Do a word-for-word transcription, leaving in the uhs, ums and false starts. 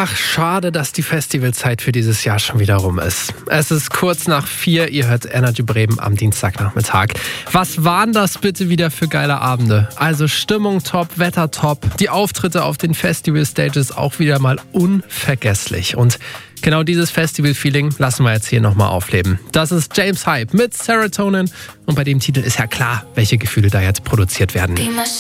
Ach, schade, dass die Festivalzeit für dieses Jahr schon wieder rum ist. Es ist kurz nach vier, ihr hört Energy Bremen am Dienstagnachmittag. Was waren das bitte wieder für geile Abende? Also Stimmung top, Wetter top, die Auftritte auf den Festival-Stages auch wieder mal unvergesslich. Und genau dieses Festival-Feeling lassen wir jetzt hier nochmal aufleben. Das ist James Hype mit Serotonin und bei dem Titel ist ja klar, welche Gefühle da jetzt produziert werden.